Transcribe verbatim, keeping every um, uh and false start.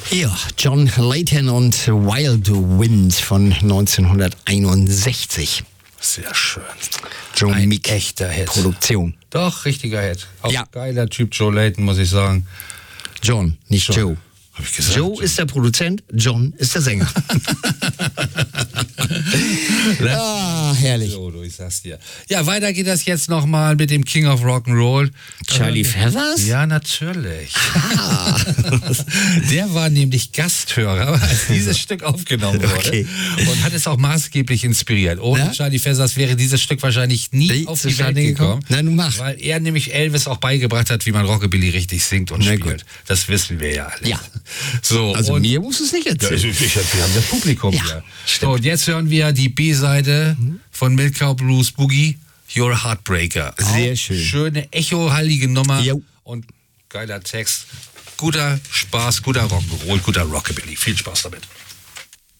Ja, John Layton und Wild Wind von neunzehnhunderteinundsechzig. Sehr schön. Joe Ein Meek echter Hit. Produktion. Doch, richtiger Hit. Auch Ja. geiler Typ, Joe Layton, muss ich sagen. John, nicht John. Joe. Hab ich gesagt? Joe ist der Produzent, John ist der Sänger. Ah, herrlich. So, du, ich sag's dir. Ja, weiter geht das jetzt nochmal mit dem King of Rock'n'Roll. Charlie Äh, Feathers? Ja, natürlich. Der war nämlich Gasthörer, als dieses Stück aufgenommen wurde. Okay. Und hat es auch maßgeblich inspiriert. Ohne Ja? Charlie Feathers wäre dieses Stück wahrscheinlich nie Nie auf die Welt zustande gekommen. gekommen? Na, nun mach. Weil er nämlich Elvis auch beigebracht hat, wie man Rockabilly richtig singt und Na spielt. gut. Das wissen wir ja alle. Ja. So, Also und mir musst du es nicht ja, erzählen. ich, ich, wir haben das Publikum Ja, hier. stimmt. So, und jetzt hören wir die B-Seite von Milk Blues Boogie, Your Heartbreaker. Sehr Auch schön. Schöne, echohallige Nummer Jo. und geiler Text. Guter Spaß, guter Rock'n'Roll, guter Rockabilly. Viel Spaß damit.